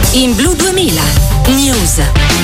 In Blu 2000 News.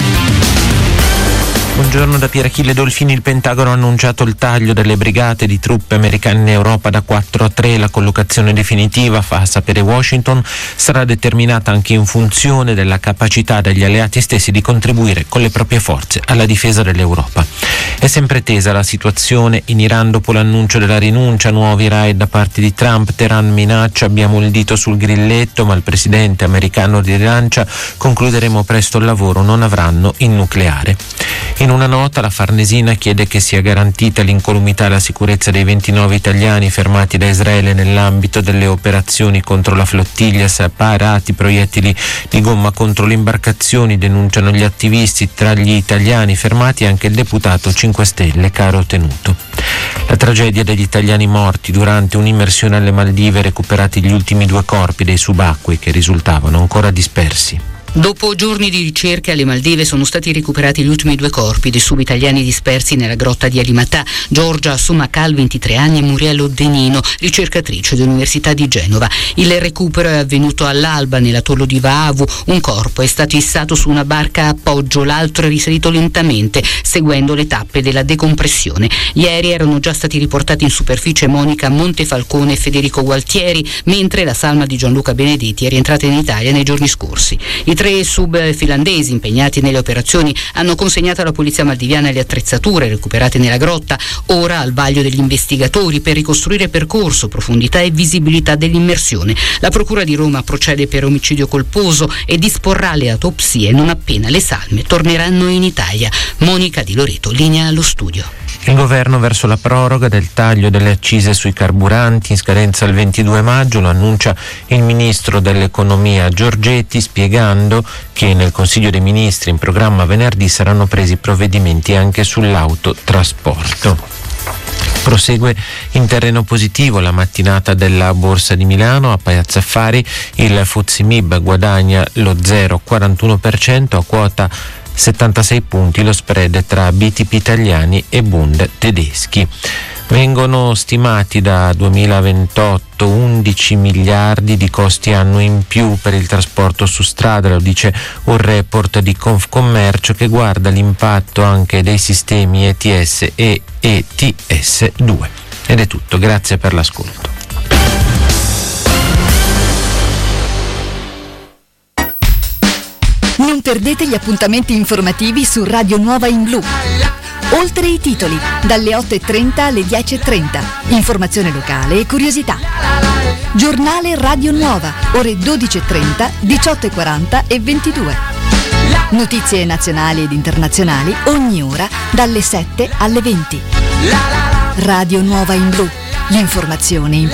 Buongiorno da Pierachille Dolfini. Il Pentagono ha annunciato il taglio delle brigate di truppe americane in Europa da 4 a 3. La collocazione definitiva, fa sapere Washington, sarà determinata anche in funzione della capacità degli alleati stessi di contribuire con le proprie forze alla difesa dell'Europa. È sempre tesa la situazione in Iran dopo l'annuncio della rinuncia, nuovi raid da parte di Trump. Teheran minaccia: abbiamo il dito sul grilletto, ma il presidente americano rilancia: concluderemo presto il lavoro, non avranno il nucleare. In una nota la Farnesina chiede che sia garantita l'incolumità e la sicurezza dei 29 italiani fermati da Israele nell'ambito delle operazioni contro la flottiglia. Sparati proiettili di gomma contro le imbarcazioni, denunciano gli attivisti. Tra gli italiani fermati anche il deputato 5 Stelle Caro Tenuto. La tragedia degli italiani morti durante un'immersione alle Maldive, recuperati gli ultimi 2 corpi dei subacquei che risultavano ancora dispersi. Dopo giorni di ricerche alle Maldive sono stati recuperati gli ultimi 2 corpi dei subitaliani dispersi nella grotta di Alimatà: Giorgia Sumacal, 23 anni, e Muriel Denino, ricercatrice dell'Università di Genova. Il recupero è avvenuto all'alba nell'atollo di Vaavu. Un corpo è stato issato su una barca a appoggio, l'altro è risalito lentamente, seguendo le tappe della decompressione. Ieri erano già stati riportati in superficie Monica Montefalcone e Federico Gualtieri, mentre la salma di Gianluca Benedetti è rientrata in Italia nei giorni scorsi. I 3 sub finlandesi impegnati nelle operazioni hanno consegnato alla polizia maldiviana le attrezzature recuperate nella grotta, ora al vaglio degli investigatori per ricostruire percorso, profondità e visibilità dell'immersione. La Procura di Roma procede per omicidio colposo e disporrà le autopsie non appena le salme torneranno in Italia. Monica Di Loreto, linea allo studio. Il governo verso la proroga del taglio delle accise sui carburanti in scadenza il 22 maggio, lo annuncia il ministro dell'economia Giorgetti, spiegando che nel Consiglio dei Ministri in programma venerdì saranno presi provvedimenti anche sull'autotrasporto. Prosegue in terreno positivo la mattinata della Borsa di Milano. A Piazza Affari il FTSE MIB guadagna lo 0,41% a quota 76 punti lo spread tra BTP italiani e Bund tedeschi. Vengono stimati da 2028 11 miliardi di costi annui in più per il trasporto su strada, lo dice un report di Confcommercio che guarda l'impatto anche dei sistemi ETS e ETS2. Ed è tutto, grazie per l'ascolto. Non perdete gli appuntamenti informativi su Radio Nuova in Blu. Oltre i titoli, dalle 8:30 alle 10:30. Informazione locale e curiosità. Giornale Radio Nuova, ore 12:30, 18:40 e 22. Notizie nazionali ed internazionali ogni ora dalle 7 alle 20. Radio Nuova in Blu. L'informazione in